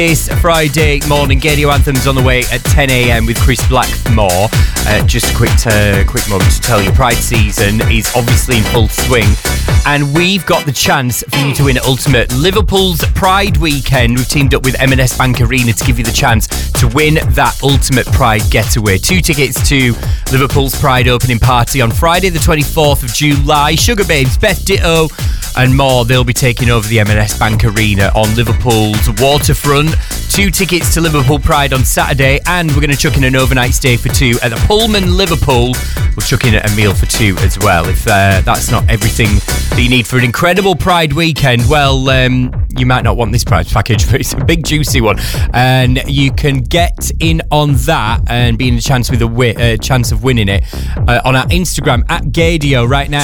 This Friday morning, Gadio Anthems on the way at 10 a.m. with Chris Blackmore. Just a quick moment to tell you, Pride season is obviously in full swing, and we've got the chance for you to win Ultimate Liverpool's Pride Weekend. We've teamed up with M&S Bank Arena to give you the chance to win that Ultimate Pride getaway. 2 tickets to Liverpool's Pride opening party on Friday the 24th of July. Sugar Babes, Beth Ditto and more, they'll be taking over the M&S Bank Arena on Liverpool's waterfront. 2 tickets to Liverpool Pride on Saturday, and we're going to chuck in an overnight stay for 2 at the Pullman Liverpool. We'll chuck in a meal for 2 as well. If that's not everything that you need for an incredible Pride weekend, well, you might not want this prize package, but it's a big juicy one, and you can get in on that and be in a chance with a chance of winning it on our Instagram at Gadio right now.